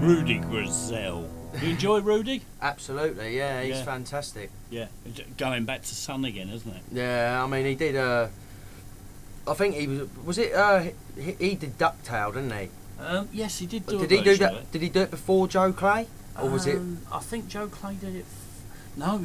Rudy Grizel. You enjoy Rudy? Absolutely, yeah, he's Yeah. fantastic. Yeah, going back to Sun again, isn't it? Yeah, I mean, he did. I think he was. Was it? He did Ducktail, didn't he? Yes, he did do Did a he do version of that? it. Did he do it before Joe Clay, or was it? I think Joe Clay did it. No.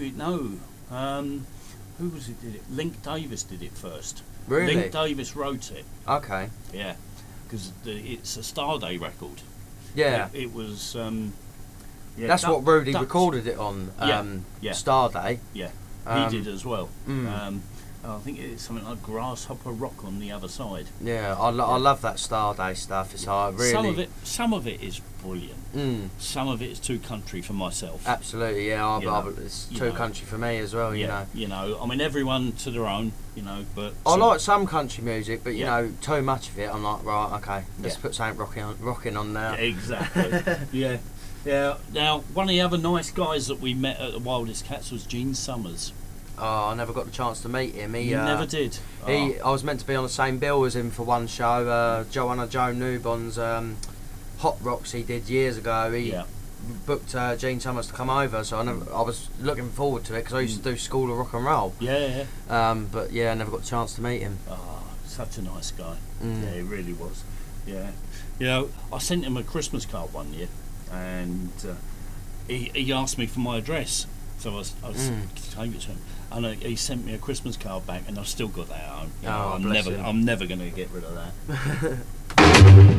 Who was it did it? Link Davis did it first. Really? Link Davis wrote it. Okay. Yeah, because it's a Starday record. Yeah. It was. Yeah, That's what Rudy Ducks. recorded it on. Yeah. Starday. Yeah, Um, he did as well. mm. I think it's something like Grasshopper Rock on the other side. Yeah, I love that Starday stuff. It's really. Some of it is brilliant. Mm, Some of it is too country for myself. absolutely, yeah. You know, It's you too know. country for me as well. Yeah, You know. I mean, everyone to their own. But I like some country music, but you Yeah. know, too much of it, I'm like, right, okay, let's Yeah. put something rocking on now. Exactly. Yeah. Yeah. Now, one of the other nice guys that we met at the Wildest Cats was Gene Summers. Oh, I never got the chance to meet him. He You never did. I was meant to be on the same bill as him for one show. Joanna Joe Newbon's Hot Rocks he did years ago. He Yeah. booked Gene Summers to come over, so I was looking forward to it because I used to do School of Rock and Roll. Yeah. But yeah, I never got the chance to meet him. Oh, such a nice guy. Mm. Yeah, he really was. Yeah. I sent him a Christmas card one year, and he asked me for my address, so I gave it to him, and he sent me a Christmas card back, and I've still got that at home. Oh, bless him. I'm never going to get rid of that.